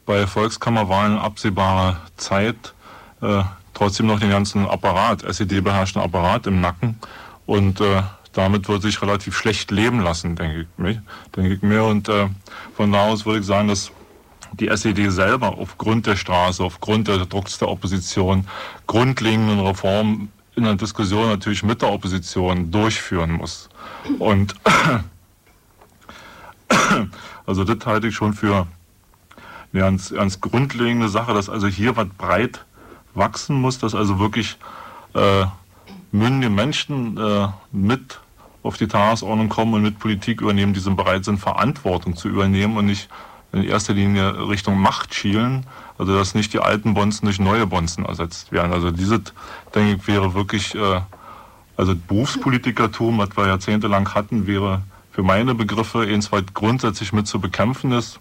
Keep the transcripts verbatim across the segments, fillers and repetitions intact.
bei Volkskammerwahlen in absehbarer Zeit äh, trotzdem noch den ganzen Apparat, S E D-beherrschten Apparat im Nacken. Und äh, damit wird sich relativ schlecht leben lassen, denke ich mir. Denke ich mir. Und äh, von da aus würde ich sagen, dass die S E D selber aufgrund der Straße, aufgrund des Drucks der Opposition grundlegenden Reformen in der Diskussion natürlich mit der Opposition durchführen muss. Und also das halte ich schon für eine ganz, ganz grundlegende Sache, dass also hier was breit wachsen muss, dass also wirklich äh, mündige Menschen äh, mit auf die Tagesordnung kommen und mit Politik übernehmen, die sind bereit sind, Verantwortung zu übernehmen und nicht in erster Linie Richtung Macht schielen, also dass nicht die alten Bonzen durch neue Bonzen ersetzt werden. Also dieses, denke ich, wäre wirklich, äh, also Berufspolitikertum, was wir jahrzehntelang hatten, wäre für meine Begriffe eins, was grundsätzlich mit zu bekämpfen ist,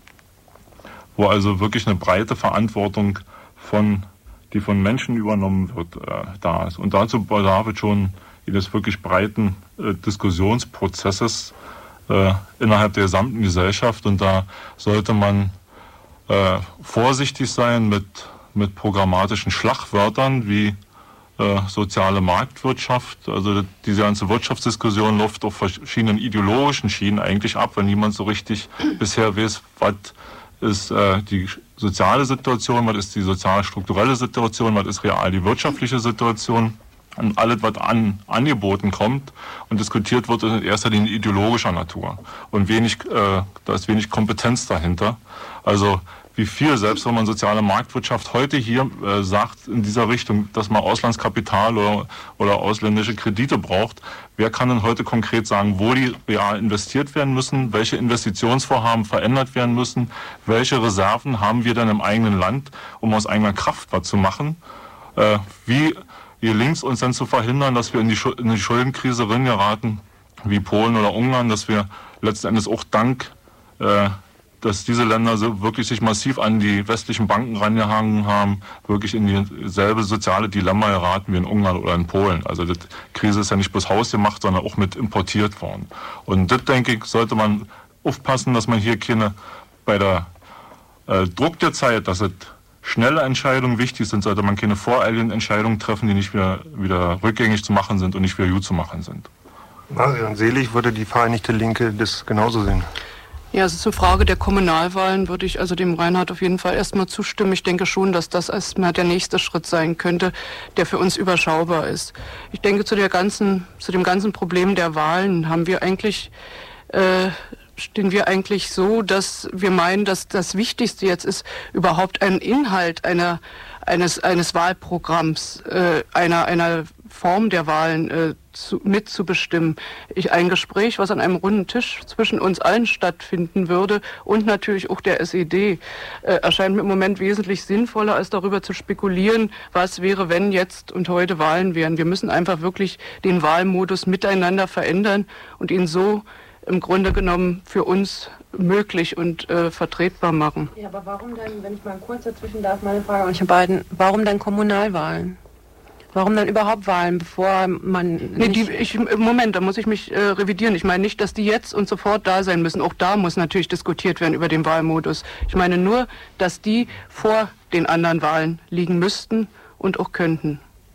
wo also wirklich eine breite Verantwortung von die von Menschen übernommen wird, äh, da ist. Und dazu bedarf es schon eines wirklich breiten äh, Diskussionsprozesses äh, innerhalb der gesamten Gesellschaft. Und da sollte man äh, vorsichtig sein mit, mit programmatischen Schlagwörtern wie äh, soziale Marktwirtschaft. Also diese ganze Wirtschaftsdiskussion läuft auf verschiedenen ideologischen Schienen eigentlich ab, weil niemand so richtig bisher weiß, was ist äh, die soziale Situation, was ist die sozial-strukturelle Situation, was ist real die wirtschaftliche Situation. Und alles, was an angeboten kommt und diskutiert wird, ist in erster Linie ideologischer Natur. Und wenig, äh, da ist wenig Kompetenz dahinter. Also wie viel, selbst wenn man soziale Marktwirtschaft heute hier äh, sagt, in dieser Richtung, dass man Auslandskapital oder, oder ausländische Kredite braucht, wer kann denn heute konkret sagen, wo die real investiert werden müssen, welche Investitionsvorhaben verändert werden müssen, welche Reserven haben wir denn im eigenen Land, um aus eigener Kraft was zu machen, äh, wie gelingt es uns dann zu verhindern, dass wir in die, in die Schuldenkrise geraten, wie Polen oder Ungarn, dass wir letzten Endes auch dank, äh, dass diese Länder so wirklich sich massiv an die westlichen Banken rangehangen haben, wirklich in dieselbe soziale Dilemma geraten wie in Ungarn oder in Polen. Also die Krise ist ja nicht bloß hausgemacht, sondern auch mit importiert worden. Und das, denke ich, sollte man aufpassen, dass man hier keine, bei der äh, Druck der Zeit, dass es schnelle Entscheidungen wichtig sind, sollte man keine voreiligen Entscheidungen treffen, die nicht wieder, wieder rückgängig zu machen sind und nicht wieder gut zu machen sind. Marian Selig, würde die Vereinigte Linke das genauso sehen? Ja, also zur Frage der Kommunalwahlen würde ich also dem Reinhard auf jeden Fall erstmal zustimmen. Ich denke schon, dass das erstmal der nächste Schritt sein könnte, der für uns überschaubar ist. Ich denke, zu der ganzen, zu dem ganzen Problem der Wahlen haben wir eigentlich, äh, stehen wir eigentlich so, dass wir meinen, dass das Wichtigste jetzt ist, überhaupt einen Inhalt einer, eines, eines Wahlprogramms, äh, einer, einer Form der Wahlen äh, zu, mitzubestimmen. Ich, ein Gespräch, was an einem runden Tisch zwischen uns allen stattfinden würde und natürlich auch der S E D, äh, erscheint mir im Moment wesentlich sinnvoller, als darüber zu spekulieren, was wäre, wenn jetzt und heute Wahlen wären. Wir müssen einfach wirklich den Wahlmodus miteinander verändern und ihn so im Grunde genommen für uns möglich und äh, vertretbar machen. Ja, aber warum denn, wenn ich mal kurz dazwischen darf, meine Frage an euch beiden, warum denn Kommunalwahlen? Warum dann überhaupt Wahlen, bevor man... Nee, die, ich, Moment, da muss ich mich äh, revidieren. Ich meine nicht, dass die jetzt und sofort da sein müssen. Auch da muss natürlich diskutiert werden über den Wahlmodus. Ich meine nur, dass die vor den anderen Wahlen liegen müssten und auch könnten.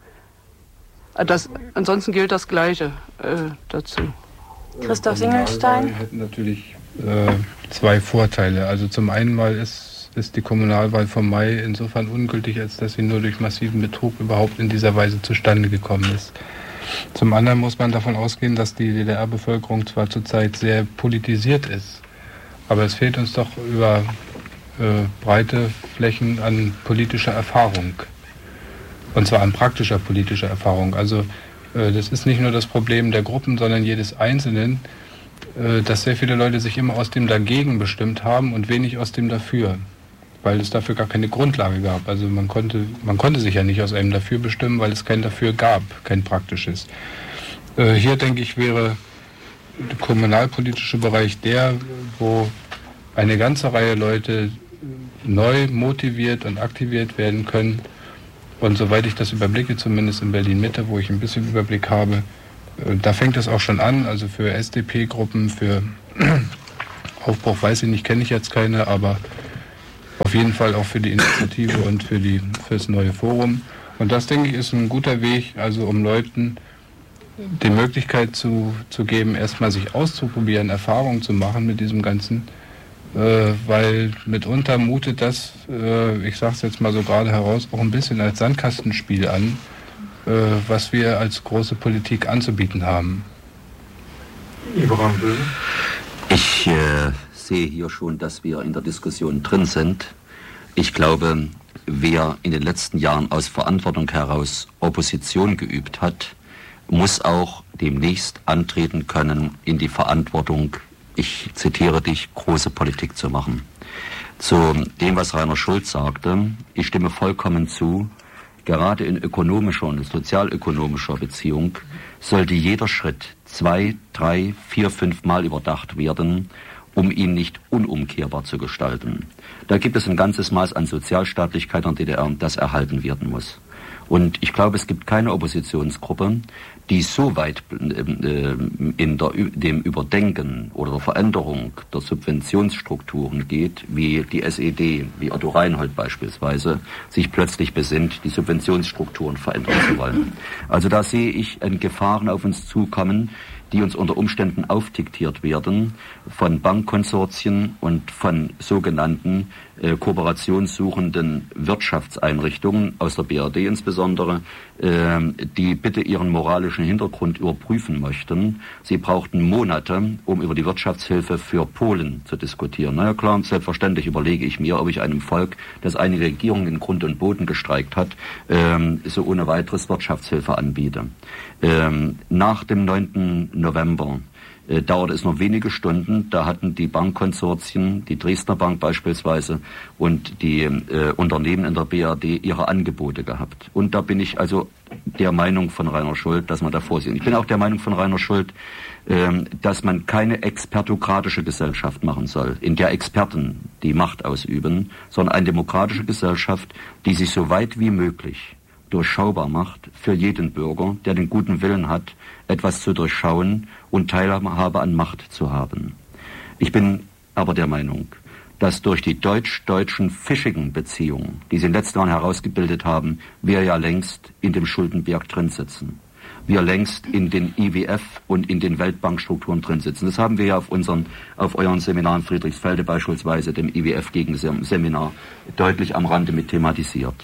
Das, ansonsten gilt das Gleiche äh, dazu. Christoph Singelstein? Wir hätten natürlich äh, zwei Vorteile. Also zum einen mal ist ist die Kommunalwahl vom Mai insofern ungültig, als dass sie nur durch massiven Betrug überhaupt in dieser Weise zustande gekommen ist. Zum anderen muss man davon ausgehen, dass die D D R-Bevölkerung zwar zurzeit sehr politisiert ist, aber es fehlt uns doch über äh, breite Flächen an politischer Erfahrung. Und zwar an praktischer politischer Erfahrung. Also äh, das ist nicht nur das Problem der Gruppen, sondern jedes Einzelnen, äh, dass sehr viele Leute sich immer aus dem Dagegen bestimmt haben und wenig aus dem Dafür, weil es dafür gar keine Grundlage gab. Also man konnte, man konnte sich ja nicht aus einem Dafür bestimmen, weil es kein Dafür gab, kein praktisches. Äh, hier, denke ich, wäre der kommunalpolitische Bereich der, wo eine ganze Reihe Leute neu motiviert und aktiviert werden können. Und soweit ich das überblicke, zumindest in Berlin-Mitte, wo ich ein bisschen Überblick habe, äh, da fängt es auch schon an, also für S D P-Gruppen, für Aufbruch weiß ich nicht, kenne ich jetzt keine, aber auf jeden Fall auch für die Initiative und für die für das neue Forum. Und das, denke ich, ist ein guter Weg, also um Leuten die Möglichkeit zu, zu geben, erstmal sich auszuprobieren, Erfahrungen zu machen mit diesem Ganzen, äh, weil mitunter mutet das, äh, ich sage es jetzt mal so gerade heraus, auch ein bisschen als Sandkastenspiel an, äh, was wir als große Politik anzubieten haben. Ich äh, sehe hier schon, dass wir in der Diskussion drin sind. Ich glaube, wer in den letzten Jahren aus Verantwortung heraus Opposition geübt hat, muss auch demnächst antreten können, in die Verantwortung, ich zitiere dich, große Politik zu machen. Zu dem, was Rainer Schulz sagte, ich stimme vollkommen zu, gerade in ökonomischer und sozialökonomischer Beziehung sollte jeder Schritt zwei, drei, vier, fünf Mal überdacht werden, um ihn nicht unumkehrbar zu gestalten. Da gibt es ein ganzes Maß an Sozialstaatlichkeit in der D D R, das erhalten werden muss. Und ich glaube, es gibt keine Oppositionsgruppe, die so weit äh, in der, dem Überdenken oder der Veränderung der Subventionsstrukturen geht, wie die S E D, wie Otto Reinhold beispielsweise, sich plötzlich besinnt, die Subventionsstrukturen verändern zu wollen. Also da sehe ich Gefahren auf uns zukommen, die uns unter Umständen aufdiktiert werden von Bankkonsortien und von sogenannten äh, kooperationssuchenden Wirtschaftseinrichtungen aus der B R D insbesondere, äh, die bitte ihren moralischen Hintergrund überprüfen möchten. Sie brauchten Monate, um über die Wirtschaftshilfe für Polen zu diskutieren. Na ja klar, selbstverständlich überlege ich mir, ob ich einem Volk, das einige Regierungen in Grund und Boden gestreikt hat, äh, so ohne weiteres Wirtschaftshilfe anbiete. Ähm, nach dem neunten November äh, dauerte es nur wenige Stunden, da hatten die Bankkonsortien, die Dresdner Bank beispielsweise und die äh, Unternehmen in der B R D ihre Angebote gehabt. Und da bin ich also der Meinung von Rainer Schult, dass man da vorsieht. Ich bin auch der Meinung von Rainer Schult, äh, dass man keine expertokratische Gesellschaft machen soll, in der Experten die Macht ausüben, sondern eine demokratische Gesellschaft, die sich so weit wie möglich durchschaubar macht für jeden Bürger, der den guten Willen hat, etwas zu durchschauen und Teilhabe an Macht zu haben. Ich bin aber der Meinung, dass durch die deutsch-deutschen fischigen Beziehungen, die sie in den letzten Jahren herausgebildet haben, wir ja längst in dem Schuldenberg drin sitzen. Wir längst in den I W F und in den Weltbankstrukturen drin sitzen. Das haben wir ja auf unseren, auf euren Seminaren Friedrichsfelde beispielsweise, dem I W F-Gegenseminar, deutlich am Rande mit thematisiert.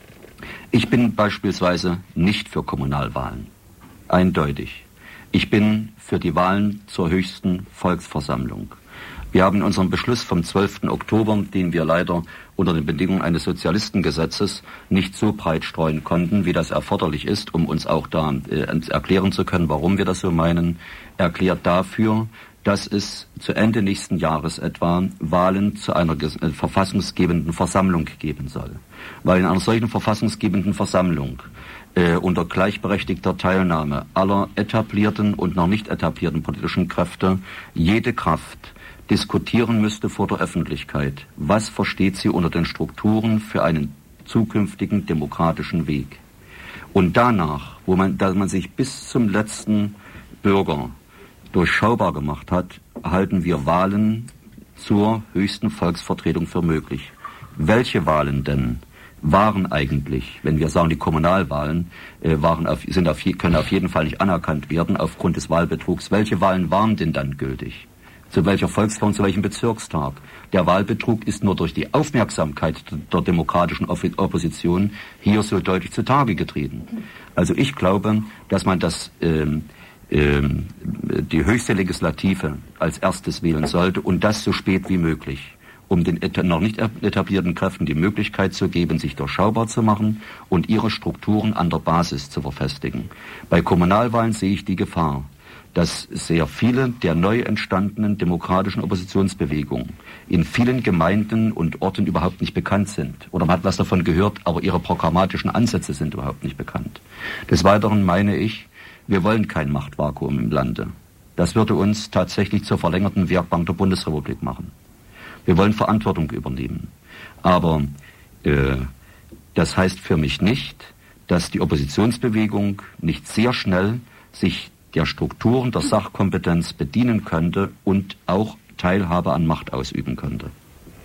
Ich bin beispielsweise nicht für Kommunalwahlen. Eindeutig. Ich bin für die Wahlen zur höchsten Volksversammlung. Wir haben unseren Beschluss vom zwölften Oktober, den wir leider unter den Bedingungen eines Sozialistengesetzes nicht so breit streuen konnten, wie das erforderlich ist, um uns auch da äh, erklären zu können, warum wir das so meinen, erklärt dafür, dass es zu Ende nächsten Jahres etwa Wahlen zu einer äh, verfassungsgebenden Versammlung geben soll. Weil in einer solchen verfassungsgebenden Versammlung äh, unter gleichberechtigter Teilnahme aller etablierten und noch nicht etablierten politischen Kräfte jede Kraft diskutieren müsste vor der Öffentlichkeit, was versteht sie unter den Strukturen für einen zukünftigen demokratischen Weg. Und danach, wo man, dass man sich bis zum letzten Bürger durchschaubar gemacht hat, halten wir Wahlen zur höchsten Volksvertretung für möglich. Welche Wahlen denn waren eigentlich, wenn wir sagen, die Kommunalwahlen äh, waren auf, sind auf, können auf jeden Fall nicht anerkannt werden aufgrund des Wahlbetrugs, welche Wahlen waren denn dann gültig? Zu welcher Volksform, zu welchem Bezirkstag? Der Wahlbetrug ist nur durch die Aufmerksamkeit der demokratischen Opposition hier so deutlich zutage getreten. Also ich glaube, dass man das ähm, ähm, die höchste Legislative als erstes wählen sollte und das so spät wie möglich, um den noch nicht etablierten Kräften die Möglichkeit zu geben, sich durchschaubar zu machen und ihre Strukturen an der Basis zu verfestigen. Bei Kommunalwahlen sehe ich die Gefahr, dass sehr viele der neu entstandenen demokratischen Oppositionsbewegungen in vielen Gemeinden und Orten überhaupt nicht bekannt sind. Oder man hat was davon gehört, aber ihre programmatischen Ansätze sind überhaupt nicht bekannt. Des Weiteren meine ich, wir wollen kein Machtvakuum im Lande. Das würde uns tatsächlich zur verlängerten Werkbank der Bundesrepublik machen. Wir wollen Verantwortung übernehmen. Aber äh, das heißt für mich nicht, dass die Oppositionsbewegung nicht sehr schnell sich der Strukturen der Sachkompetenz bedienen könnte und auch Teilhabe an Macht ausüben könnte.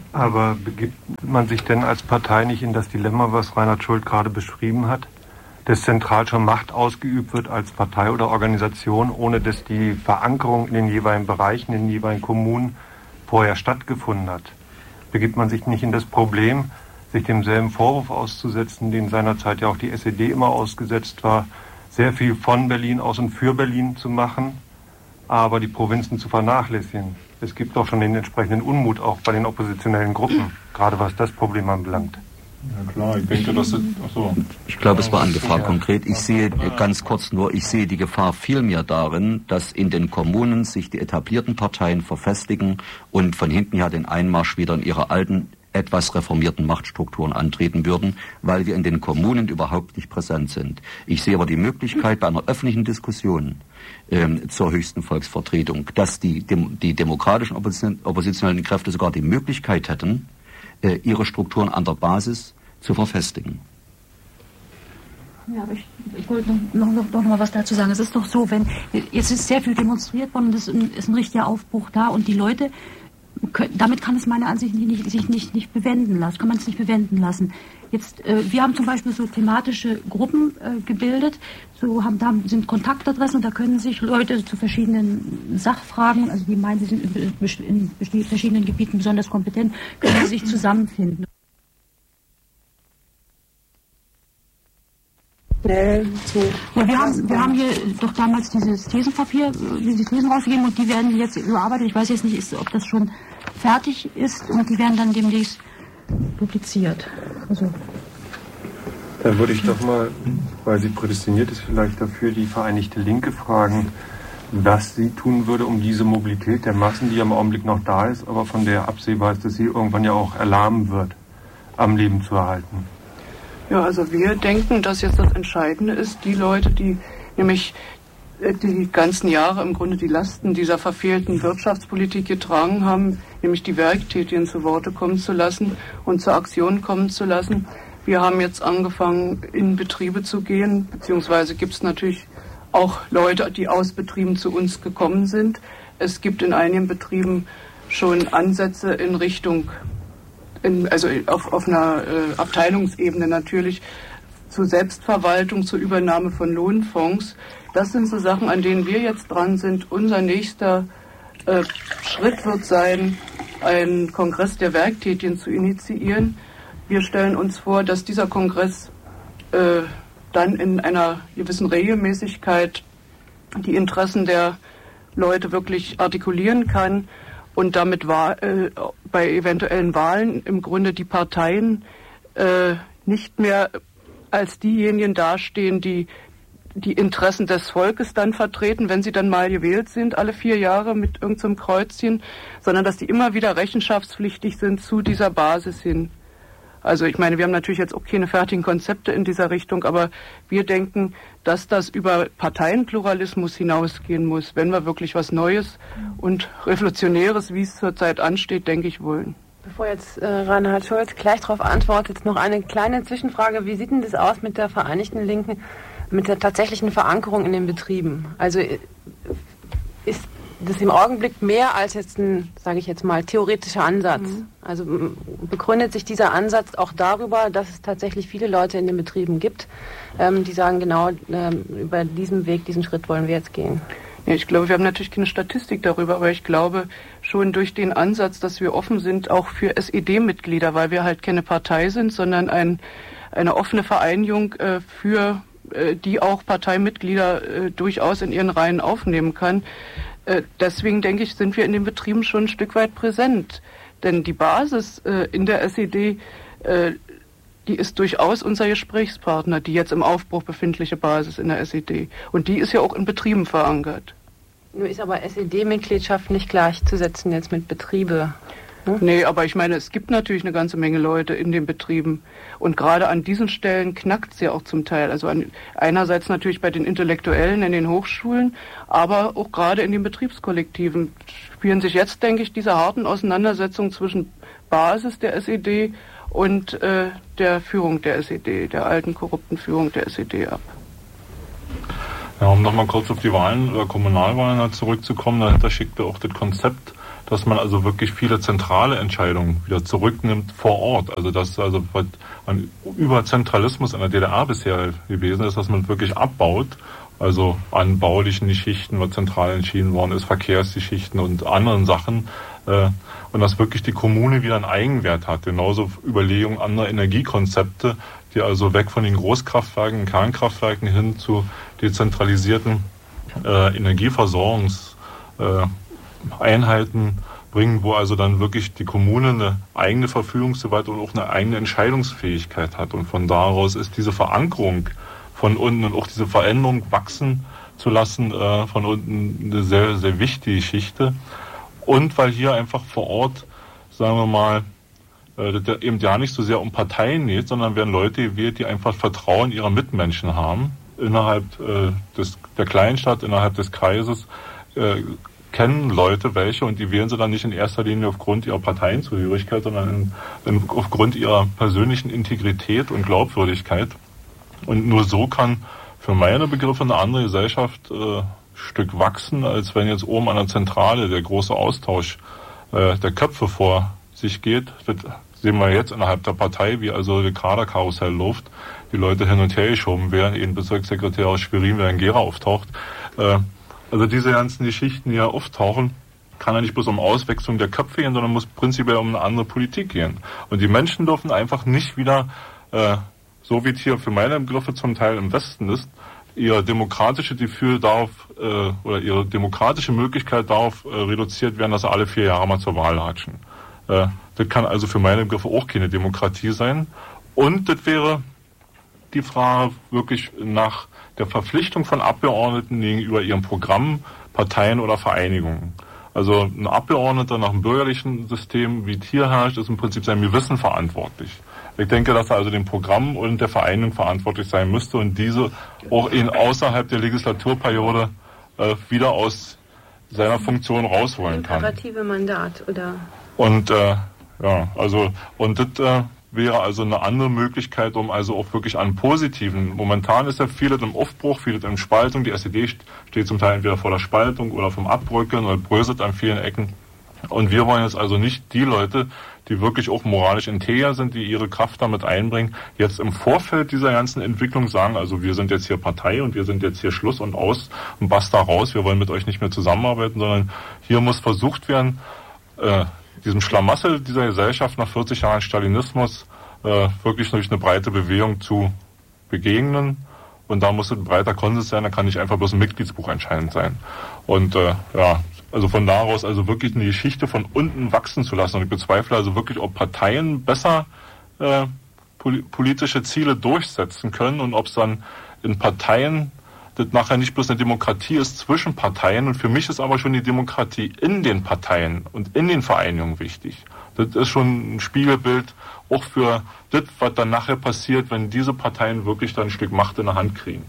Aber begibt man sich denn als Partei nicht in das Dilemma, was Reinhard Schult gerade beschrieben hat, dass zentral schon Macht ausgeübt wird als Partei oder Organisation, ohne dass die Verankerung in den jeweiligen Bereichen, in den jeweiligen Kommunen vorher stattgefunden hat? Begibt man sich nicht in das Problem, sich demselben Vorwurf auszusetzen, den seinerzeit ja auch die S E D immer ausgesetzt war, sehr viel von Berlin aus und für Berlin zu machen, aber die Provinzen zu vernachlässigen? Es gibt doch schon den entsprechenden Unmut auch bei den oppositionellen Gruppen, gerade was das Problem anbelangt. Ja klar, ich denke, dass es... Achso. Ich glaube, es war angefragt konkret. Ich sehe ganz kurz nur, ich sehe die Gefahr vielmehr darin, dass in den Kommunen sich die etablierten Parteien verfestigen und von hinten her den Einmarsch wieder in ihre alten, etwas reformierten Machtstrukturen antreten würden, weil wir in den Kommunen überhaupt nicht präsent sind. Ich sehe aber die Möglichkeit bei einer öffentlichen Diskussion ähm, zur höchsten Volksvertretung, dass die, dem, die demokratischen Opposition, oppositionellen Kräfte sogar die Möglichkeit hätten, äh, ihre Strukturen an der Basis zu verfestigen. Ja, aber ich, ich wollte noch, noch, noch mal was dazu sagen. Es ist doch so, wenn jetzt ist sehr viel demonstriert worden, es ist ein, ist ein richtiger Aufbruch da und die Leute, damit kann es meiner Ansicht nach nicht, sich nicht, nicht bewenden lassen, kann man es nicht bewenden lassen. Jetzt, äh, wir haben zum Beispiel so thematische Gruppen äh, gebildet, so haben, da sind Kontaktadressen und da können sich Leute zu verschiedenen Sachfragen, also die meinen, sie sind in, in verschiedenen Gebieten besonders kompetent, können sich zusammenfinden. Ja, wir, haben, wir haben hier doch damals dieses Thesenpapier, diese Thesen rausgegeben und die werden jetzt überarbeitet. Ich weiß jetzt nicht, ist, ob das schon fertig ist und die werden dann demnächst publiziert. Also. Dann würde ich doch mal, weil sie prädestiniert ist, vielleicht dafür die Vereinigte Linke fragen, was sie tun würde, um diese Mobilität der Massen, die ja im Augenblick noch da ist, aber von der absehbar ist, dass sie irgendwann ja auch erlahmen wird, am Leben zu erhalten. Ja, also wir denken, dass jetzt das Entscheidende ist, die Leute, die nämlich die ganzen Jahre im Grunde die Lasten dieser verfehlten Wirtschaftspolitik getragen haben, nämlich die Werktätigen zu Worte kommen zu lassen und zur Aktion kommen zu lassen. Wir haben jetzt angefangen, in Betriebe zu gehen, beziehungsweise gibt es natürlich auch Leute, die aus Betrieben zu uns gekommen sind. Es gibt in einigen Betrieben schon Ansätze in Richtung In, also auf, auf einer äh, Abteilungsebene natürlich, zur Selbstverwaltung, zur Übernahme von Lohnfonds. Das sind so Sachen, an denen wir jetzt dran sind. Unser nächster äh, Schritt wird sein, einen Kongress der Werktätigen zu initiieren. Wir stellen uns vor, dass dieser Kongress äh, dann in einer gewissen Regelmäßigkeit die Interessen der Leute wirklich artikulieren kann und damit war, äh, bei eventuellen Wahlen im Grunde die Parteien äh, nicht mehr als diejenigen dastehen, die die Interessen des Volkes dann vertreten, wenn sie dann mal gewählt sind, alle vier Jahre mit irgendeinem Kreuzchen, sondern dass die immer wieder rechenschaftspflichtig sind zu dieser Basis hin. Also ich meine, wir haben natürlich jetzt auch keine fertigen Konzepte in dieser Richtung, aber wir denken, dass das über Parteienpluralismus hinausgehen muss, wenn wir wirklich was Neues und Revolutionäres, wie es zurzeit ansteht, denke ich, wollen. Bevor jetzt äh, Reinhard Schult gleich darauf antwortet, noch eine kleine Zwischenfrage. Wie sieht denn das aus mit der Vereinigten Linken, mit der tatsächlichen Verankerung in den Betrieben? Also ist das im Augenblick mehr als jetzt ein, sage ich jetzt mal, theoretischer Ansatz? Mhm. Also begründet sich dieser Ansatz auch darüber, dass es tatsächlich viele Leute in den Betrieben gibt, ähm, die sagen, genau, ähm, über diesen Weg, diesen Schritt wollen wir jetzt gehen? Ja, ich glaube, wir haben natürlich keine Statistik darüber, aber ich glaube schon durch den Ansatz, dass wir offen sind, auch für S E D-Mitglieder, weil wir halt keine Partei sind, sondern ein, eine offene Vereinigung äh, für äh, die auch Parteimitglieder äh, durchaus in ihren Reihen aufnehmen kann. Äh, deswegen denke ich, sind wir in den Betrieben schon ein Stück weit präsent. Denn die Basis äh, in der S E D, äh, die ist durchaus unser Gesprächspartner, die jetzt im Aufbruch befindliche Basis in der S E D. Und die ist ja auch in Betrieben verankert. Nur ist aber S E D-Mitgliedschaft nicht gleichzusetzen jetzt mit Betriebe. Ne? Nee, aber ich meine, es gibt natürlich eine ganze Menge Leute in den Betrieben. Und gerade an diesen Stellen knackt es ja auch zum Teil. Also an, einerseits natürlich bei den Intellektuellen in den Hochschulen, aber auch gerade in den Betriebskollektiven spielen sich jetzt, denke ich, diese harten Auseinandersetzungen zwischen Basis der S E D und äh, der Führung der S E D, der alten korrupten Führung der S E D ab. Ja, um nochmal kurz auf die Wahlen oder Kommunalwahlen zurückzukommen, dahinter schickte auch das Konzept dass man also wirklich viele zentrale Entscheidungen wieder zurücknimmt vor Ort. Also dass also was an Überzentralismus in der D D R bisher gewesen ist, dass man wirklich abbaut, also an baulichen Schichten, was zentral entschieden worden ist, Verkehrsgeschichten und anderen Sachen, äh, und dass wirklich die Kommune wieder einen Eigenwert hat. Genauso Überlegungen anderer Energiekonzepte, die also weg von den Großkraftwerken, Kernkraftwerken hin zu dezentralisierten äh, Energieversorgungseinheiten äh, bringen, wo also dann wirklich die Kommune eine eigene Verfügungsgewalt und auch eine eigene Entscheidungsfähigkeit hat. Und von daraus ist diese Verankerung von unten und auch diese Veränderung wachsen zu lassen, äh, von unten eine sehr, sehr wichtige Geschichte. Und weil hier einfach vor Ort, sagen wir mal, äh, das eben ja nicht so sehr um Parteien geht, sondern werden Leute gewählt, die einfach Vertrauen ihrer Mitmenschen haben, innerhalb äh, des, der Kleinstadt, innerhalb des Kreises, äh, kennen Leute welche und die wählen sie dann nicht in erster Linie aufgrund ihrer Parteienzugehörigkeit, sondern in, in, aufgrund ihrer persönlichen Integrität und Glaubwürdigkeit. Und nur so kann für meine Begriffe eine andere Gesellschaft äh, Stück wachsen, als wenn jetzt oben an der Zentrale der große Austausch äh, der Köpfe vor sich geht. Das sehen wir jetzt innerhalb der Partei, wie also die Kaderkarussell läuft, die Leute hin und her geschoben werden, ein Bezirkssekretär aus Schwerin, wer in Gera auftaucht. Äh, also diese ganzen Geschichten, die ja auftauchen, kann ja nicht bloß um Auswechslung der Köpfe gehen, sondern muss prinzipiell um eine andere Politik gehen. Und die Menschen dürfen einfach nicht wieder, äh, so wie es hier für meine Begriffe zum Teil im Westen ist, ihr demokratische Gefühl darauf äh, oder ihre demokratische Möglichkeit darauf äh, reduziert werden, dass sie alle vier Jahre mal zur Wahl latschen. Äh, das kann also für meine Begriffe auch keine Demokratie sein. Und das wäre die Frage wirklich nach der Verpflichtung von Abgeordneten gegenüber ihrem Programm, Parteien oder Vereinigungen. Also ein Abgeordneter nach dem bürgerlichen System, wie es hier herrscht, ist im Prinzip seinem Gewissen verantwortlich. Ich denke, dass er also dem Programm und der Vereinigung verantwortlich sein müsste und diese auch in außerhalb der Legislaturperiode äh, wieder aus seiner Funktion rausholen kann. Imperative Mandat, oder? Und äh, ja, also und das äh, wäre also eine andere Möglichkeit, um also auch wirklich an positiven. Momentan ist ja vieles im Aufbruch, vieles in Spaltung. Die S E D steht zum Teil entweder vor der Spaltung oder vom Abbröckeln oder bröselt an vielen Ecken. Und wir wollen jetzt also nicht die Leute, die wirklich auch moralisch integer sind, die ihre Kraft damit einbringen, jetzt im Vorfeld dieser ganzen Entwicklung sagen, also wir sind jetzt hier Partei und wir sind jetzt hier Schluss und aus und basta raus, wir wollen mit euch nicht mehr zusammenarbeiten, sondern hier muss versucht werden, äh, diesem Schlamassel dieser Gesellschaft nach vierzig Jahren Stalinismus äh, wirklich durch eine breite Bewegung zu begegnen. Und da muss ein breiter Konsens sein, da kann nicht einfach bloß ein Mitgliedsbuch entscheidend sein. Und äh, ja, also von daraus also wirklich eine Geschichte von unten wachsen zu lassen. Und ich bezweifle also wirklich, ob Parteien besser äh, pol- politische Ziele durchsetzen können und ob es dann in Parteien das nachher nicht bloß eine Demokratie ist zwischen Parteien. Und für mich ist aber schon die Demokratie in den Parteien und in den Vereinigungen wichtig. Das ist schon ein Spiegelbild auch für das, was dann nachher passiert, wenn diese Parteien wirklich dann ein Stück Macht in der Hand kriegen.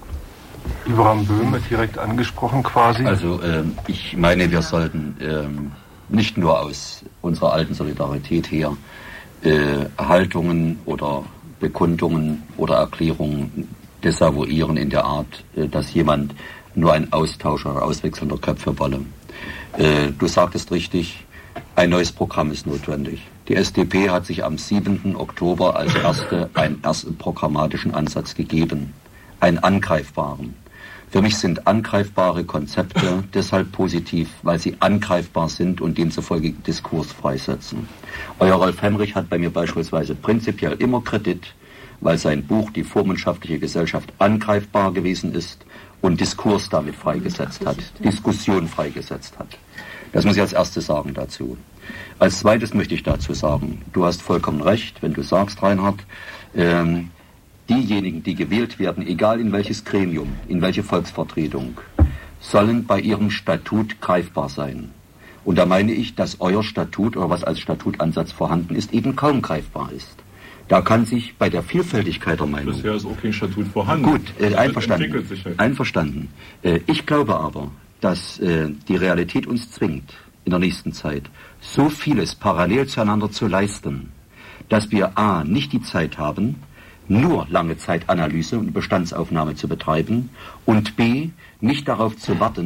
Ibrahim Böhm wird direkt angesprochen quasi. Also ähm, ich meine, wir sollten ähm, nicht nur aus unserer alten Solidarität her äh, Haltungen oder Bekundungen oder Erklärungen desavouieren in der Art, äh, dass jemand nur ein Austausch oder Auswechseln der Köpfe wolle. Äh, du sagtest richtig, ein neues Programm ist notwendig. Die S D P hat sich am siebenten Oktober als erste einen ersten programmatischen Ansatz gegeben. Einen angreifbaren. Für mich sind angreifbare Konzepte deshalb positiv, weil sie angreifbar sind und demzufolge Diskurs freisetzen. Euer Rolf Henrich hat bei mir beispielsweise prinzipiell immer Kredit, weil sein Buch Die vormundschaftliche Gesellschaft angreifbar gewesen ist und Diskurs damit freigesetzt hat, Diskussion freigesetzt hat. Das muss ich als erstes sagen dazu. Als zweites möchte ich dazu sagen, du hast vollkommen recht, wenn du sagst, Reinhard, ähm, diejenigen, die gewählt werden, egal in welches Gremium, in welche Volksvertretung, sollen bei ihrem Statut greifbar sein. Und da meine ich, dass euer Statut oder was als Statutansatz vorhanden ist, eben kaum greifbar ist. Da kann sich bei der Vielfältigkeit der Meinung... Bisher ist auch kein Statut vorhanden. Gut, äh, einverstanden. Halt. Einverstanden. Äh, ich glaube aber, dass äh, die Realität uns zwingt, in der nächsten Zeit so vieles parallel zueinander zu leisten, dass wir a. nicht die Zeit haben, nur lange Zeitanalyse und Bestandsaufnahme zu betreiben und b. nicht darauf zu warten,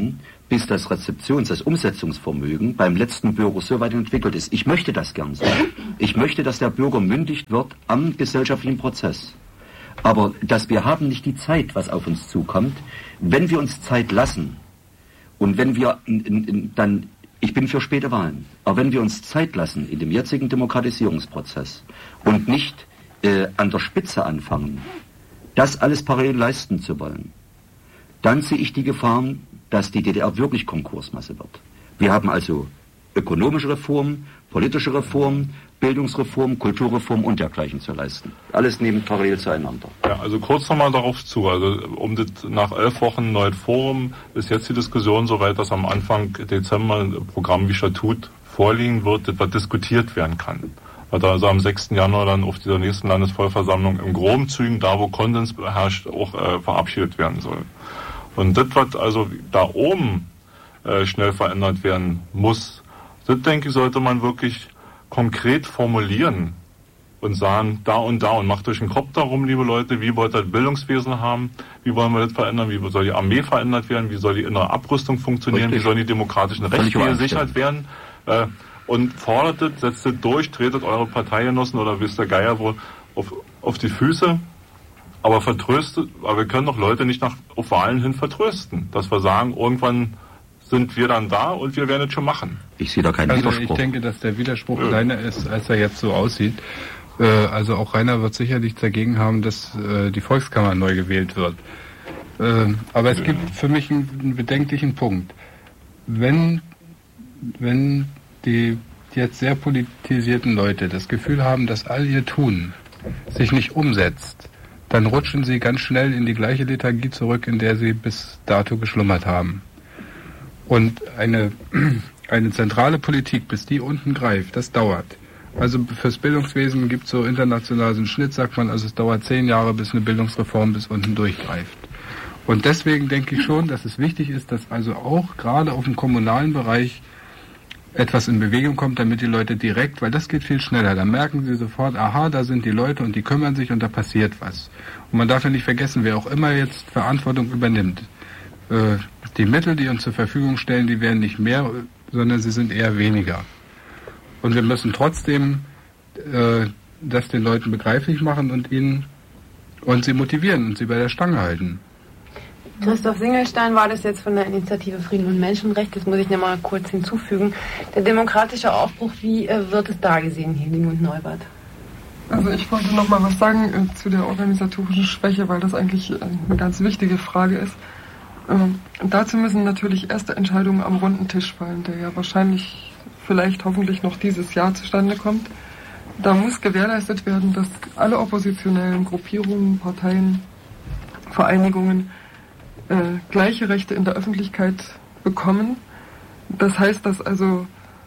bis das Rezeptions-, das Umsetzungsvermögen beim letzten Bürger so weit entwickelt ist. Ich möchte das gern so. Ich möchte, dass der Bürger mündig wird am gesellschaftlichen Prozess. Aber dass wir haben nicht die Zeit, was auf uns zukommt. Wenn wir uns Zeit lassen und wenn wir in, in, in, dann, ich bin für späte Wahlen, aber wenn wir uns Zeit lassen in dem jetzigen Demokratisierungsprozess und nicht äh, an der Spitze anfangen, das alles parallel leisten zu wollen, dann sehe ich die Gefahren, dass die D D R wirklich Konkursmasse wird. Wir haben also ökonomische Reformen, politische Reformen, Bildungsreform, Kulturreform und dergleichen zu leisten. Alles neben parallel zueinander. Ja, also kurz nochmal darauf zu. Also um das nach elf Wochen neues Forum ist jetzt die Diskussion soweit, dass am Anfang Dezember ein Programm wie Statut vorliegen wird, das was diskutiert werden kann. Weil da also am sechsten Januar dann auf dieser nächsten Landesvollversammlung im groben Zügen, da wo Konsens herrscht, auch äh, verabschiedet werden soll. Und das, was also da oben äh, schnell verändert werden muss, das, denke ich, sollte man wirklich konkret formulieren und sagen, da und da, und macht euch einen Kopf darum, liebe Leute, wie wollt ihr das Bildungswesen haben, wie wollen wir das verändern, wie soll die Armee verändert werden, wie soll die innere Abrüstung funktionieren, Richtig. Wie sollen die demokratischen Rechte gesichert werden, äh, und fordert das, setzt das durch, tretet eure Parteigenossen oder wisst der Geier wohl auf, auf die Füße, aber vertröstet, aber wir können doch Leute nicht nach, auf Wahlen hin vertrösten, dass wir sagen, irgendwann sind wir dann da und wir werden es schon machen. Ich sehe da keinen also Widerspruch. Ich denke, dass der Widerspruch ja. kleiner ist, als er jetzt so aussieht. Äh, also auch Rainer wird sicherlich dagegen haben, dass äh, die Volkskammer neu gewählt wird. Äh, aber es ja. gibt für mich einen, einen bedenklichen Punkt. Wenn, wenn die jetzt sehr politisierten Leute das Gefühl haben, dass all ihr Tun sich nicht umsetzt, dann rutschen sie ganz schnell in die gleiche Lethargie zurück, in der sie bis dato geschlummert haben. Und eine, eine zentrale Politik, bis die unten greift, das dauert. Also fürs Bildungswesen gibt es so international so einen Schnitt, sagt man, also es dauert zehn Jahre, bis eine Bildungsreform bis unten durchgreift. Und deswegen denke ich schon, dass es wichtig ist, dass also auch gerade auf dem kommunalen Bereich etwas in Bewegung kommt, damit die Leute direkt, weil das geht viel schneller, da merken sie sofort, aha, da sind die Leute und die kümmern sich und da passiert was. Und man darf ja nicht vergessen, wer auch immer jetzt Verantwortung übernimmt. Äh, die Mittel, die uns zur Verfügung stellen, die werden nicht mehr, sondern sie sind eher weniger. Und wir müssen trotzdem äh, das den Leuten begreiflich machen und ihnen und sie motivieren und sie bei der Stange halten. Christoph Singelstein war das jetzt von der Initiative Frieden und Menschenrecht. Das muss ich noch mal kurz hinzufügen. Der demokratische Aufbruch, wie äh, wird es da gesehen, Hildegard Neubert? Also ich wollte noch mal was sagen äh, zu der organisatorischen Schwäche, weil das eigentlich äh, eine ganz wichtige Frage ist. Ähm, dazu müssen natürlich erste Entscheidungen am runden Tisch fallen, der ja wahrscheinlich, vielleicht hoffentlich noch dieses Jahr zustande kommt. Da muss gewährleistet werden, dass alle oppositionellen Gruppierungen, Parteien, Vereinigungen Äh, gleiche Rechte in der Öffentlichkeit bekommen. Das heißt, dass also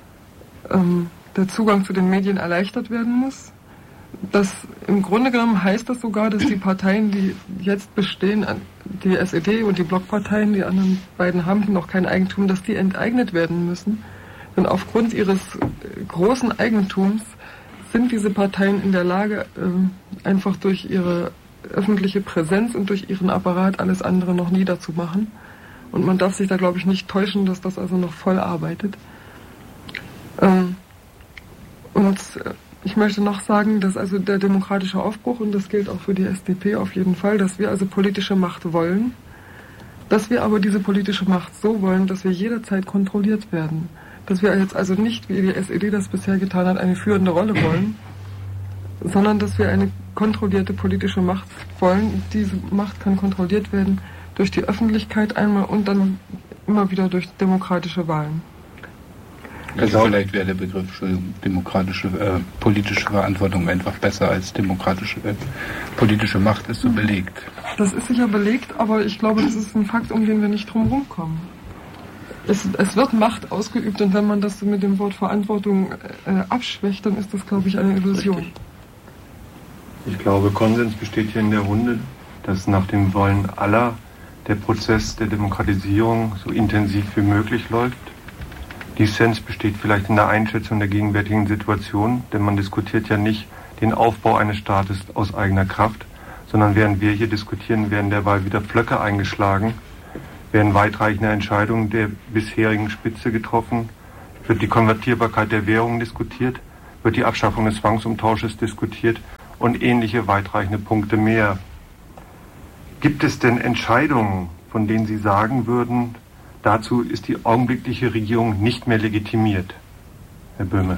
ähm, der Zugang zu den Medien erleichtert werden muss. Das im Grunde genommen heißt das sogar, dass die Parteien, die jetzt bestehen, die S E D und die Blockparteien, die anderen beiden haben noch kein Eigentum, dass die enteignet werden müssen. Denn aufgrund ihres äh, großen Eigentums sind diese Parteien in der Lage, äh, einfach durch ihre öffentliche Präsenz und durch ihren Apparat alles andere noch niederzumachen. Und man darf sich da, glaube ich, nicht täuschen, dass das also noch voll arbeitet. Ähm, und ich möchte noch sagen, dass also der demokratische Aufbruch, und das gilt auch für die S D P auf jeden Fall, dass wir also politische Macht wollen, dass wir aber diese politische Macht so wollen, dass wir jederzeit kontrolliert werden. Dass wir jetzt also nicht, wie die S E D das bisher getan hat, eine führende Rolle wollen, sondern dass wir eine kontrollierte politische Macht wollen. Diese Macht kann kontrolliert werden durch die Öffentlichkeit einmal und dann immer wieder durch demokratische Wahlen. Also vielleicht wäre der Begriff Entschuldigung, demokratische, äh, politische Verantwortung einfach besser als demokratische, äh, politische Macht ist so belegt. Das ist sicher belegt, aber ich glaube, das ist ein Fakt, um den wir nicht drum rumkommen. Es, es wird Macht ausgeübt und wenn man das mit dem Wort Verantwortung äh, abschwächt, dann ist das, glaube ich, eine Illusion. Richtig. Ich glaube, Konsens besteht hier in der Runde, dass nach dem Wollen aller der Prozess der Demokratisierung so intensiv wie möglich läuft. Dissens besteht vielleicht in der Einschätzung der gegenwärtigen Situation, denn man diskutiert ja nicht den Aufbau eines Staates aus eigener Kraft, sondern während wir hier diskutieren, werden derweil wieder Pflöcke eingeschlagen, Werden weitreichende Entscheidungen der bisherigen Spitze getroffen? Wird die Konvertierbarkeit der Währung diskutiert? Wird die Abschaffung des Zwangsumtausches diskutiert? Und ähnliche weitreichende Punkte mehr. Gibt es denn Entscheidungen, von denen Sie sagen würden, dazu ist die augenblickliche Regierung nicht mehr legitimiert? Herr Böhme.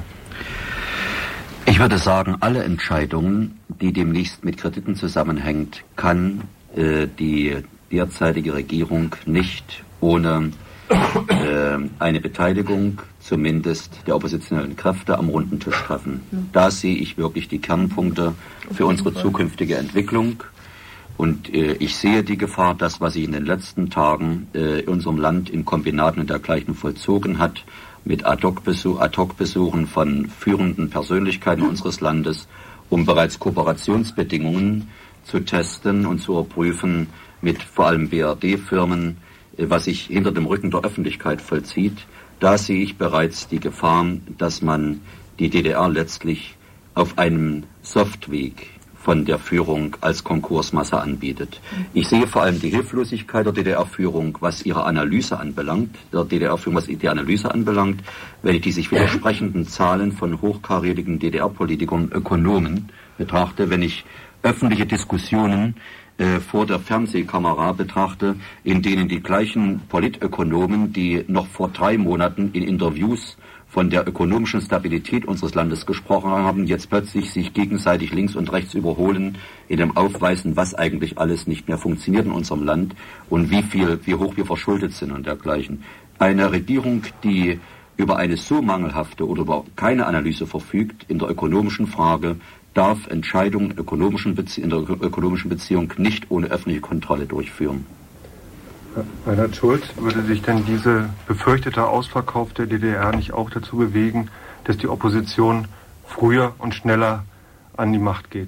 Ich würde sagen, alle Entscheidungen, die demnächst mit Krediten zusammenhängt, kann äh, die derzeitige Regierung nicht ohne äh, eine Beteiligung zumindest der oppositionellen Kräfte am runden Tisch treffen. Da sehe ich wirklich die Kernpunkte für unsere zukünftige Entwicklung. Und äh, ich sehe die Gefahr, dass was sich in den letzten Tagen äh, in unserem Land in Kombinaten und dergleichen vollzogen hat, mit Ad-hoc-Besuch, Ad-hoc-Besuchen von führenden Persönlichkeiten unseres Landes, um bereits Kooperationsbedingungen zu testen und zu überprüfen mit vor allem B R D-Firmen, äh, was sich hinter dem Rücken der Öffentlichkeit vollzieht. Da sehe ich bereits die Gefahr, dass man die D D R letztlich auf einem Softweg von der Führung als Konkursmasse anbietet. Ich sehe vor allem die Hilflosigkeit der D D R-Führung, was ihre Analyse anbelangt, der D D R-Führung, was die Analyse anbelangt, wenn ich die sich widersprechenden Zahlen von hochkarätigen D D R-Politikern, Ökonomen betrachte, wenn ich öffentliche Diskussionen äh, vor der Fernsehkamera betrachte, in denen die gleichen Politökonomen, die noch vor drei Monaten in Interviews von der ökonomischen Stabilität unseres Landes gesprochen haben, jetzt plötzlich sich gegenseitig links und rechts überholen, in dem Aufweisen, was eigentlich alles nicht mehr funktioniert in unserem Land und wie viel, wie hoch wir verschuldet sind und dergleichen. Eine Regierung, die über eine so mangelhafte oder über keine Analyse verfügt in der ökonomischen Frage, darf Entscheidungen ökonomischen Bezie- in der ökonomischen Beziehung nicht ohne öffentliche Kontrolle durchführen. Reinhard Schulz, würde sich denn diese befürchtete Ausverkauf der D D R nicht auch dazu bewegen, dass die Opposition früher und schneller an die Macht geht?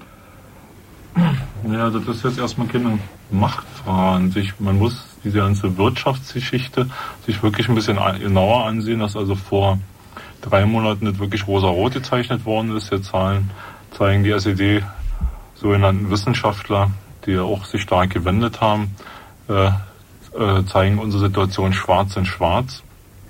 Ja, das ist jetzt erstmal keine Machtfrage an sich. Man muss diese ganze Wirtschaftsgeschichte sich wirklich ein bisschen genauer ansehen, dass also vor drei Monaten nicht wirklich rosa-rot gezeichnet worden ist. Jetzt Zahlen zeigen die S E D sogenannten Wissenschaftler, die ja auch sich stark gewendet haben, äh, äh, zeigen unsere Situation schwarz in schwarz.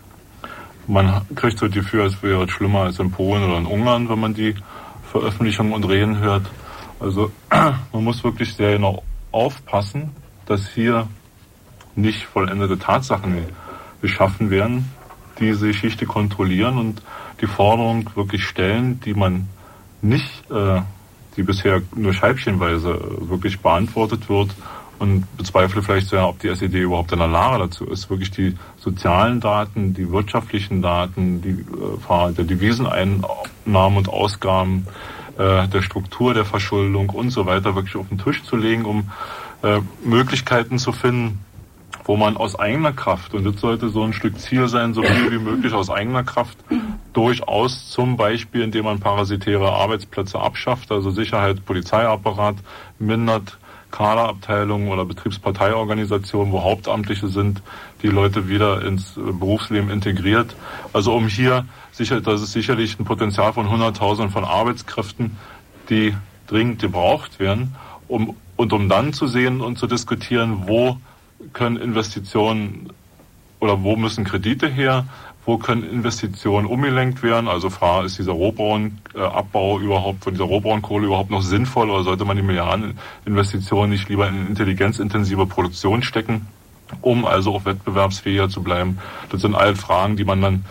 Man kriegt so das Gefühl, als wäre es schlimmer als in Polen oder in Ungarn, wenn man die Veröffentlichungen und Reden hört. Also man muss wirklich sehr genau aufpassen, dass hier nicht vollendete Tatsachen geschaffen werden, die diese Geschichte kontrollieren und die Forderung wirklich stellen, die man nicht, äh, die bisher nur scheibchenweise wirklich beantwortet wird, und bezweifle vielleicht sehr, ob die S E D überhaupt in der Lage dazu ist, wirklich die sozialen Daten, die wirtschaftlichen Daten, die äh, der Deviseneinnahmen und Ausgaben, äh, der Struktur der Verschuldung und so weiter wirklich auf den Tisch zu legen, um äh, Möglichkeiten zu finden, wo man aus eigener Kraft, und das sollte so ein Stück Ziel sein, so viel wie möglich aus eigener Kraft, durchaus zum Beispiel, indem man parasitäre Arbeitsplätze abschafft, also Sicherheit, Polizeiapparat mindert, Kaderabteilungen oder Betriebsparteiorganisationen, wo Hauptamtliche sind, die Leute wieder ins Berufsleben integriert. Also um hier, sicher, das ist sicherlich ein Potenzial von hunderttausenden von Arbeitskräften, die dringend gebraucht werden, um, und um dann zu sehen und zu diskutieren, wo können Investitionen oder wo müssen Kredite her, wo können Investitionen umgelenkt werden. Also Frage, ist dieser Rohbraunabbau überhaupt, von dieser Rohbraunkohle überhaupt noch sinnvoll, oder sollte man die Milliardeninvestitionen nicht lieber in intelligenzintensive Produktion stecken, um also auch wettbewerbsfähiger zu bleiben? Das sind all Fragen, die man dann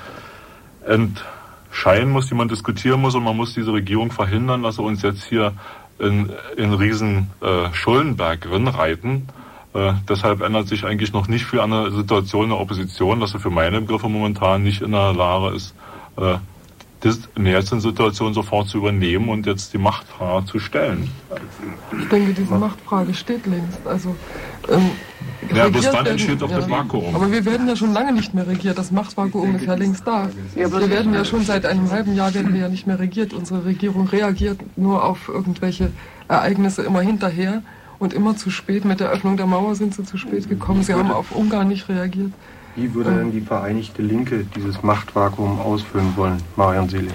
entscheiden muss, die man diskutieren muss, und man muss diese Regierung verhindern, dass sie uns jetzt hier in, in riesen äh, Schuldenberg reiten. Äh, deshalb ändert sich eigentlich noch nicht viel an der Situation der Opposition, dass sie für meine Begriffe momentan nicht in der Lage ist, äh, das in der jetzigen Situation sofort zu übernehmen und jetzt die Machtfrage zu stellen. Ich denke, diese Machtfrage steht längst. Also, ähm, ja, bis dann entsteht doch das Vakuum. Aber wir werden ja schon lange nicht mehr regiert. Das Machtvakuum ist ja längst da. Wir werden ja schon seit einem halben Jahr werden wir ja nicht mehr regiert. Unsere Regierung reagiert nur auf irgendwelche Ereignisse immer hinterher. Und immer zu spät. Mit der Öffnung der Mauer sind sie zu spät gekommen. Sie haben auf Ungarn nicht reagiert. Wie würde denn die Vereinigte Linke dieses Machtvakuum ausfüllen wollen, Marian Selig?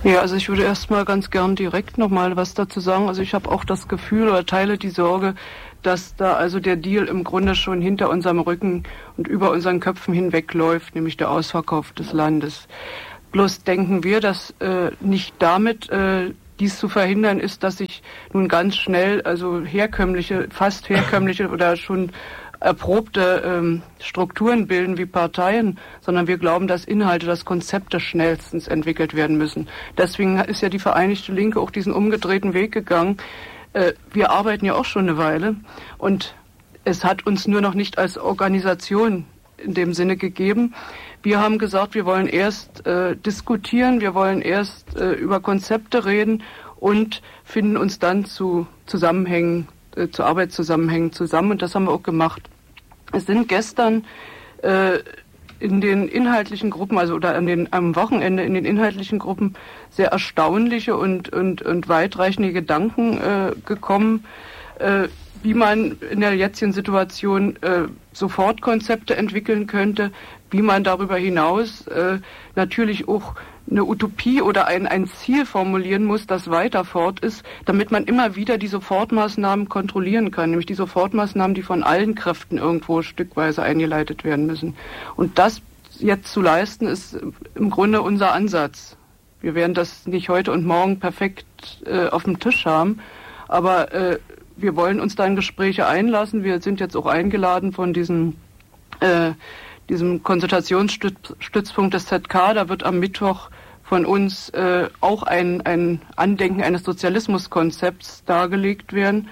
Ja, also ich würde erst mal ganz gern direkt nochmal was dazu sagen. Also ich habe auch das Gefühl oder teile die Sorge, dass da also der Deal im Grunde schon hinter unserem Rücken und über unseren Köpfen hinwegläuft, nämlich der Ausverkauf des Landes. Bloß denken wir, dass äh, nicht damit äh, dies zu verhindern ist, dass sich nun ganz schnell also herkömmliche, fast herkömmliche oder schon erprobte ähm, Strukturen bilden wie Parteien, sondern wir glauben, dass Inhalte, dass Konzepte schnellstens entwickelt werden müssen. Deswegen ist ja die Vereinigte Linke auch diesen umgedrehten Weg gegangen. Äh, wir arbeiten ja auch schon eine Weile und es hat uns nur noch nicht als Organisation in dem Sinne gegeben. Wir haben gesagt, wir wollen erst äh, diskutieren, wir wollen erst äh, über Konzepte reden und finden uns dann zu Zusammenhängen, äh, zu Arbeitszusammenhängen zusammen. Und das haben wir auch gemacht. Es sind gestern äh, in den inhaltlichen Gruppen, also oder an den, am Wochenende in den inhaltlichen Gruppen sehr erstaunliche und, und, und weitreichende Gedanken äh, gekommen, äh, wie man in der jetzigen Situation äh, Sofortkonzepte entwickeln könnte, wie man darüber hinaus äh, natürlich auch eine Utopie oder ein, ein Ziel formulieren muss, das weiter fort ist, damit man immer wieder die Sofortmaßnahmen kontrollieren kann, nämlich die Sofortmaßnahmen, die von allen Kräften irgendwo stückweise eingeleitet werden müssen. Und das jetzt zu leisten, ist im Grunde unser Ansatz. Wir werden das nicht heute und morgen perfekt äh, auf dem Tisch haben, aber äh, wir wollen uns da in Gespräche einlassen. Wir sind jetzt auch eingeladen von diesem, äh, diesem Konsultationsstützpunkt des Z K. Da wird am Mittwoch von uns äh, auch ein, ein Andenken eines Sozialismuskonzepts dargelegt werden.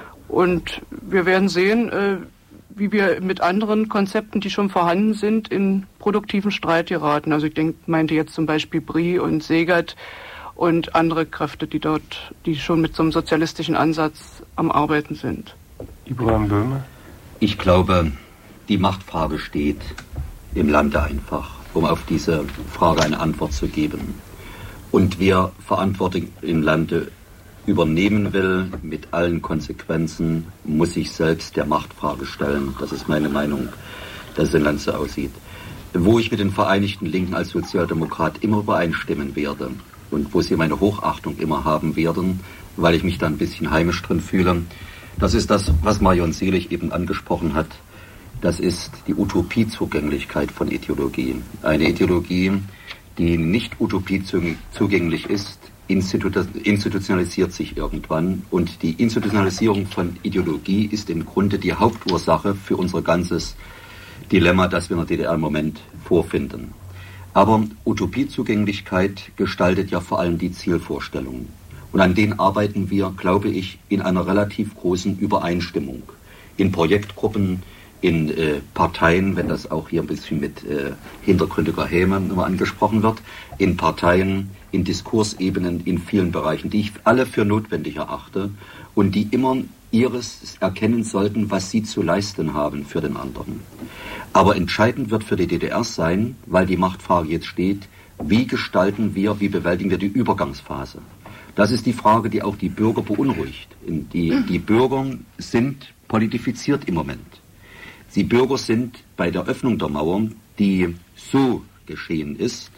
Und wir werden sehen, äh, wie wir mit anderen Konzepten, die schon vorhanden sind, in produktiven Streit geraten. Also ich denke, meinte jetzt zum Beispiel Brie und Segert und andere Kräfte, die dort, die schon mit so einem sozialistischen Ansatz am Arbeiten sind. Ibrahim Böhme? Ich glaube, die Machtfrage steht im Lande einfach, um auf diese Frage eine Antwort zu geben. Und wer Verantwortung im Lande übernehmen will, mit allen Konsequenzen, muss sich selbst der Machtfrage stellen. Das ist meine Meinung, dass es im Land so aussieht. Wo ich mit den Vereinigten Linken als Sozialdemokrat immer übereinstimmen werde, und wo sie meine Hochachtung immer haben werden, weil ich mich da ein bisschen heimisch drin fühle. Das ist das, was Marion Selig eben angesprochen hat. Das ist die Utopiezugänglichkeit von Ideologie. Eine Ideologie, die nicht utopiezugänglich ist, institutionalisiert sich irgendwann. Und die Institutionalisierung von Ideologie ist im Grunde die Hauptursache für unser ganzes Dilemma, das wir in der D D R im Moment vorfinden. Aber Utopiezugänglichkeit gestaltet ja vor allem die Zielvorstellungen. Und an denen arbeiten wir, glaube ich, in einer relativ großen Übereinstimmung. In Projektgruppen, in äh, Parteien, wenn das auch hier ein bisschen mit äh, hintergründiger Häme immer angesprochen wird, in Parteien, in Diskursebenen, in vielen Bereichen, die ich alle für notwendig erachte und die immer ihres erkennen sollten, was sie zu leisten haben für den anderen. Aber entscheidend wird für die D D R sein, weil die Machtfrage jetzt steht, wie gestalten wir, wie bewältigen wir die Übergangsphase? Das ist die Frage, die auch die Bürger beunruhigt. Die, die Bürger sind politifiziert im Moment. Die Bürger sind bei der Öffnung der Mauer, die so geschehen ist,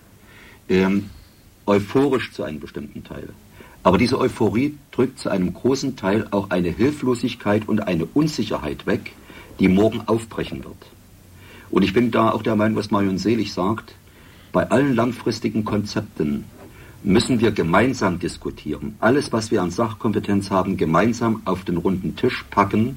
ähm, euphorisch zu einem bestimmten Teil. Aber diese Euphorie drückt zu einem großen Teil auch eine Hilflosigkeit und eine Unsicherheit weg, die morgen aufbrechen wird. Und ich bin da auch der Meinung, was Marion Selig sagt, bei allen langfristigen Konzepten müssen wir gemeinsam diskutieren. Alles, was wir an Sachkompetenz haben, gemeinsam auf den runden Tisch packen,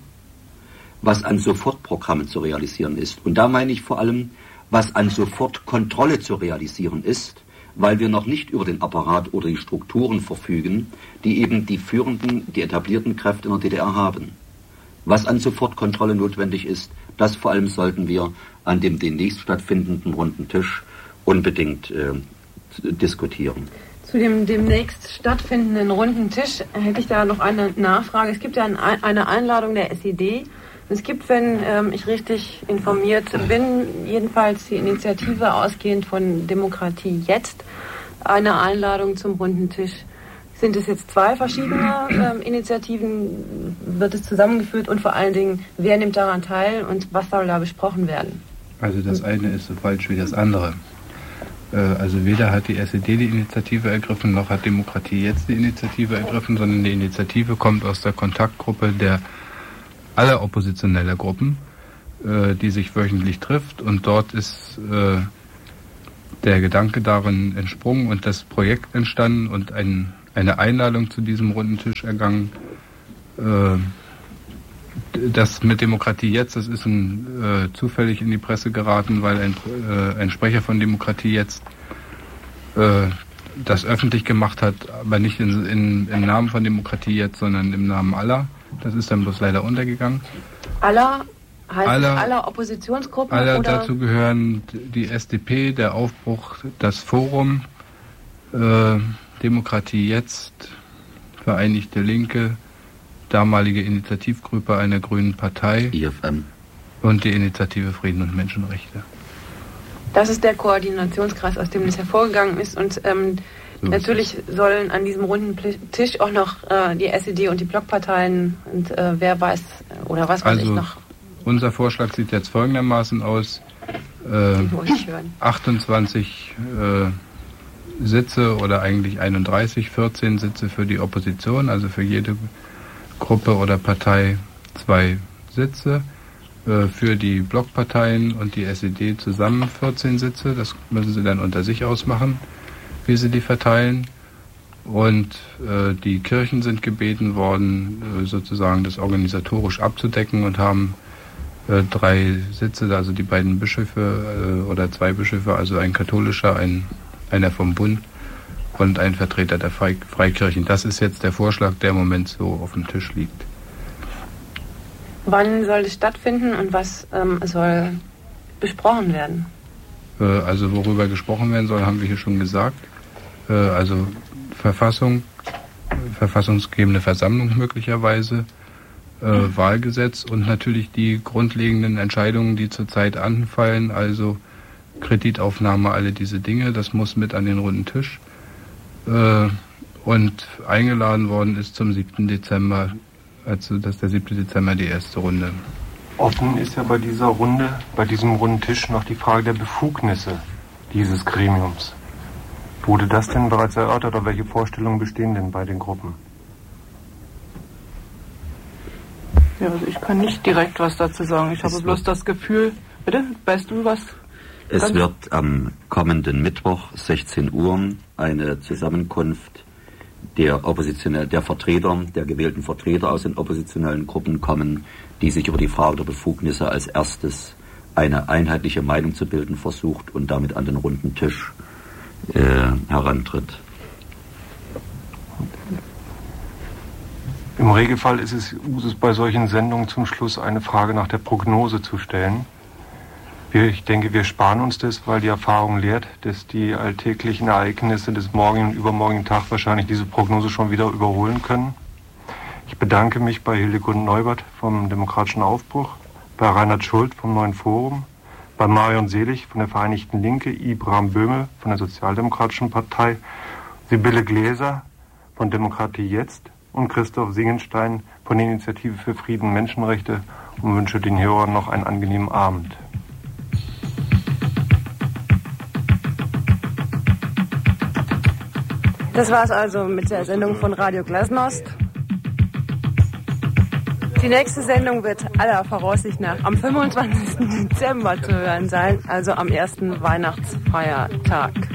was an Sofortprogrammen zu realisieren ist. Und da meine ich vor allem, was an Sofortkontrolle zu realisieren ist, weil wir noch nicht über den Apparat oder die Strukturen verfügen, die eben die führenden, die etablierten Kräfte in der D D R haben. Was an Sofortkontrolle notwendig ist, das vor allem sollten wir an dem demnächst stattfindenden runden Tisch unbedingt äh, diskutieren. Zu dem demnächst stattfindenden runden Tisch hätte ich da noch eine Nachfrage. Es gibt ja eine Einladung der S E D. Es gibt, wenn ähm, ich richtig informiert bin, jedenfalls die Initiative ausgehend von Demokratie jetzt, eine Einladung zum runden Tisch. Sind es jetzt zwei verschiedene ähm, Initiativen? Wird es zusammengeführt und vor allen Dingen, wer nimmt daran teil und was soll da besprochen werden? Also das eine ist so falsch wie das andere. Also weder hat die S E D die Initiative ergriffen, noch hat Demokratie jetzt die Initiative ergriffen, sondern die Initiative kommt aus der Kontaktgruppe der aller oppositioneller Gruppen, die sich wöchentlich trifft. Und dort ist der Gedanke darin entsprungen und das Projekt entstanden und ein, eine Einladung zu diesem runden Tisch ergangen. Das mit Demokratie jetzt, das ist ein, äh, zufällig in die Presse geraten, weil ein, äh, ein Sprecher von Demokratie jetzt äh, das öffentlich gemacht hat, aber nicht in, in, im Namen von Demokratie jetzt, sondern im Namen aller. Das ist dann bloß leider untergegangen. Aller heißt aller, aller Oppositionsgruppen? Aller oder? Dazu gehören die S D P, der Aufbruch, das Forum, äh, Demokratie jetzt, Vereinigte Linke, damalige Initiativgruppe einer grünen Partei I F M und die Initiative Frieden und Menschenrechte. Das ist der Koordinationskreis, aus dem das hervorgegangen ist. Und ähm, so natürlich ist sollen an diesem runden Tisch auch noch äh, die S E D und die Blockparteien und äh, wer weiß oder was weiß also, ich noch. Unser Vorschlag sieht jetzt folgendermaßen aus. Äh, achtundzwanzig äh, Sitze oder eigentlich einunddreißig, vierzehn Sitze für die Opposition, also für jede Gruppe oder Partei zwei Sitze, äh, für die Blockparteien und die S E D zusammen vierzehn Sitze. Das müssen sie dann unter sich ausmachen, wie sie die verteilen. Und äh, die Kirchen sind gebeten worden, äh, sozusagen das organisatorisch abzudecken und haben äh, drei Sitze, also die beiden Bischöfe äh, oder zwei Bischöfe, also ein katholischer, ein, einer vom Bund und ein Vertreter der Freikirchen. Das ist jetzt der Vorschlag, der im Moment so auf dem Tisch liegt. Wann soll es stattfinden und was ähm, soll besprochen werden? Äh, also worüber gesprochen werden soll, haben wir hier schon gesagt. Äh, also Verfassung, verfassungsgebende Versammlung möglicherweise, äh, Wahlgesetz und natürlich die grundlegenden Entscheidungen, die zurzeit anfallen, also Kreditaufnahme, alle diese Dinge, das muss mit an den runden Tisch. Und eingeladen worden ist zum siebten Dezember, also das ist der siebte Dezember die erste Runde. Offen ist ja bei dieser Runde, bei diesem runden Tisch noch die Frage der Befugnisse dieses Gremiums. Wurde das denn bereits erörtert oder welche Vorstellungen bestehen denn bei den Gruppen? Ja, also ich kann nicht direkt was dazu sagen. Ich habe bloß das Gefühl, bitte, weißt du was? Es wird am kommenden Mittwoch, sechzehn Uhr, eine Zusammenkunft der oppositionellen, der Vertreter, der gewählten Vertreter aus den oppositionellen Gruppen kommen, die sich über die Frage der Befugnisse als erstes eine einheitliche Meinung zu bilden versucht und damit an den runden Tisch äh, herantritt. Im Regelfall ist es Usus, bei solchen Sendungen zum Schluss eine Frage nach der Prognose zu stellen. Ich denke, wir sparen uns das, weil die Erfahrung lehrt, dass die alltäglichen Ereignisse des morgigen und übermorgigen Tag wahrscheinlich diese Prognose schon wieder überholen können. Ich bedanke mich bei Hildegund Neubert vom Demokratischen Aufbruch, bei Reinhard Schult vom Neuen Forum, bei Marion Selig von der Vereinigten Linke, Ibram Böhme von der Sozialdemokratischen Partei, Sibylle Gläser von Demokratie Jetzt und Christoph Singenstein von der Initiative für Frieden und Menschenrechte und wünsche den Hörern noch einen angenehmen Abend. Das war's also mit der Sendung von Radio Glasnost. Die nächste Sendung wird aller Voraussicht nach am fünfundzwanzigsten Dezember zu hören sein, also am ersten Weihnachtsfeiertag.